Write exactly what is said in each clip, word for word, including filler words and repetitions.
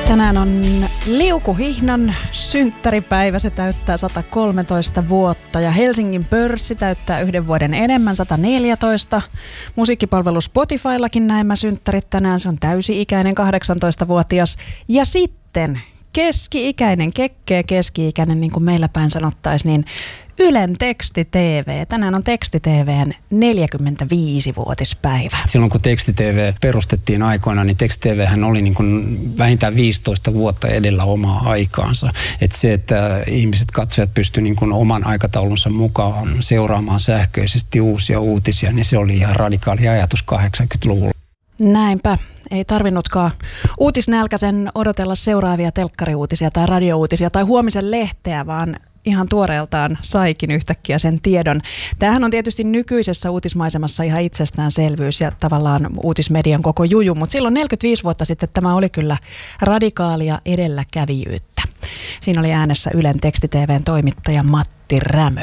Tänään on Liukuhihnan synttäripäivä. Se täyttää sata kolmetoista vuotta ja Helsingin pörssi täyttää yhden vuoden enemmän, sata neljätoista. Musiikkipalvelu Spotifyllakin näemmä synttärit tänään. Se on täysi-ikäinen kahdeksantoistavuotias. Ja sitten keski-ikäinen, kekkeä keski-ikäinen, niin kuin meillä päin sanottaisiin, niin Ylen Teksti-T V. Tänään on Teksti-T V:n neljäkymmentäviisivuotispäivä. Silloin kun Teksti-T V perustettiin aikoina, niin Teksti-T V:hän oli niin kuin vähintään viisitoista vuotta edellä omaa aikaansa. Että se, että ihmiset, katsojat pystyivät niin kuin oman aikataulunsa mukaan seuraamaan sähköisesti uusia uutisia, niin se oli ihan radikaali ajatus kahdeksankymmentäluvulla. Näinpä. Ei tarvinnutkaan uutisnälkäisen odotella seuraavia telkkariuutisia tai radiouutisia tai huomisen lehteä, vaan ihan tuoreeltaan saikin yhtäkkiä sen tiedon. Tämähän on tietysti nykyisessä uutismaisemassa ihan itsestäänselvyys ja tavallaan uutismedian koko juju, mutta silloin neljäkymmentäviisi vuotta sitten tämä oli kyllä radikaalia edelläkävijyyttä. Siinä oli äänessä Ylen Teksti-T V:n toimittaja Matti Rämö.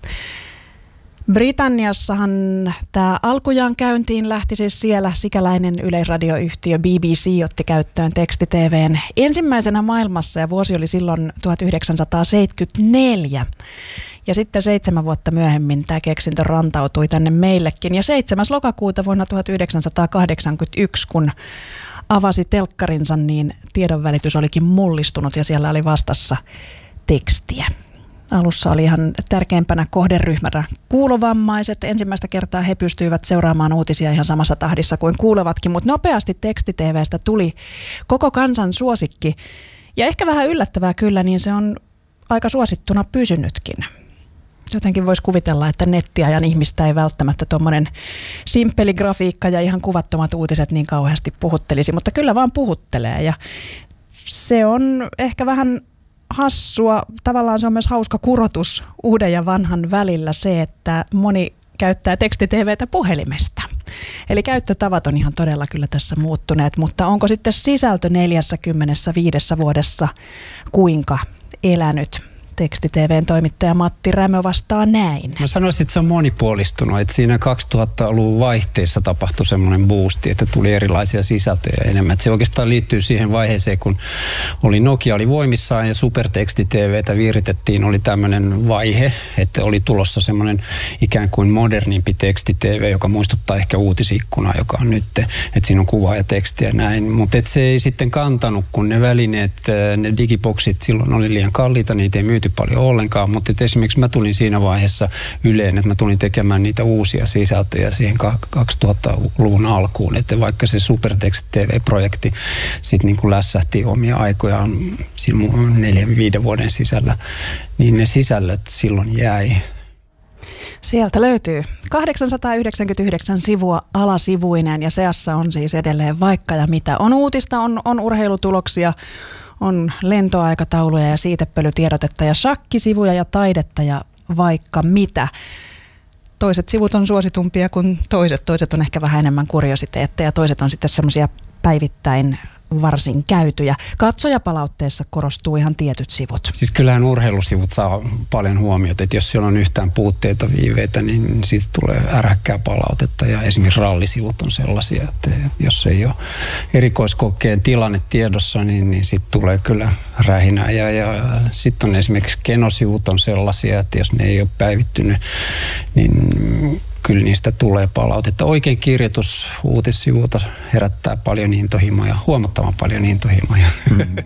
Britanniassahan tämä alkujaan käyntiin lähti siis siellä sikäläinen yleisradioyhtiö B B C otti käyttöön Teksti-T V:n ensimmäisenä maailmassa ja vuosi oli silloin tuhatyhdeksänsataaseitsemänkymmentäneljä. Ja sitten seitsemän vuotta myöhemmin tämä keksintö rantautui tänne meillekin ja seitsemäs lokakuuta vuonna tuhatyhdeksänsataakahdeksankymmentäyksi, kun avasi telkkarinsa, niin tiedonvälitys olikin mullistunut ja siellä oli vastassa tekstiä. Alussa oli ihan tärkeimpänä kohderyhmänä kuulovammaiset. Ensimmäistä kertaa he pystyivät seuraamaan uutisia ihan samassa tahdissa kuin kuulevatkin, mutta nopeasti Teksti-T V:stä tuli koko kansan suosikki. Ja ehkä vähän yllättävää kyllä, niin se on aika suosittuna pysynytkin. Jotenkin voisi kuvitella, että nettiajan ihmistä ei välttämättä tuommoinen simppeli grafiikka ja ihan kuvattomat uutiset niin kauheasti puhuttelisi, mutta kyllä vaan puhuttelee. Ja se on ehkä vähän hassua. Tavallaan se on myös hauska kurotus uuden ja vanhan välillä se, että moni käyttää Teksti-T V:tä puhelimesta. Eli käyttötavat on ihan todella kyllä tässä muuttuneet, mutta onko sitten sisältö neljäkymmentäviisi vuodessa kuinka elänyt? Teksti-T V:n toimittaja Matti Rämö vastaa näin. Mä sanoisin, että se on monipuolistunut. Että siinä kaksituhattaluvun vaihteessa tapahtui semmoinen boosti, että tuli erilaisia sisältöjä enemmän. Että se oikeastaan liittyy siihen vaiheeseen, kun oli Nokia oli voimissaan ja Superteksti-T V:tä viritettiin. Oli tämmöinen vaihe, että oli tulossa semmoinen ikään kuin modernimpi Teksti-T V, joka muistuttaa ehkä uutisikkunaa, joka on nyt. Että siinä on kuva ja tekstiä ja näin. Mutta se ei sitten kantanut, kun ne välineet, ne digiboksit silloin oli liian kalliita, niitä ei myyty paljon ollenkaan, mutta esimerkiksi mä tulin siinä vaiheessa Yleen, että mä tulin tekemään niitä uusia sisältöjä siihen kaksituhattaluvun alkuun, että vaikka se Superteksti-T V-projekti sitten niin kuin lässähti omia aikojaan neljän, viiden vuoden sisällä, niin ne sisällöt silloin jäi. Sieltä löytyy kahdeksansataayhdeksänkymmentäyhdeksän sivua alasivuinen ja seassa on siis edelleen vaikka ja mitä. On uutista, on, on urheilutuloksia, on lentoaikatauluja ja siitepölytiedotetta ja shakkisivuja ja taidetta ja vaikka mitä. Toiset sivut on suositumpia kuin toiset. Toiset on ehkä vähän enemmän kuriositeetteja. Toiset on sitten semmoisia päivittäin varsin käytyjä. Katsojapalautteessa korostuu ihan tietyt sivut. Siis kyllähän urheilusivut saa paljon huomiota, että jos siellä on yhtään puutteita, viiveitä, niin siitä tulee ärhäkkää palautetta ja esimerkiksi rallisivut on sellaisia, että jos ei ole erikoiskokeen tilanne tiedossa, niin, niin sitten tulee kyllä rähinää ja, ja sitten on esimerkiksi kenosivut on sellaisia, että jos ne ei ole päivittynyt, niin kyllä niistä tulee palautetta. Oikein kirjoitus uutissivuilta herättää paljon intohimoja, huomattavan paljon intohimoja. Mm.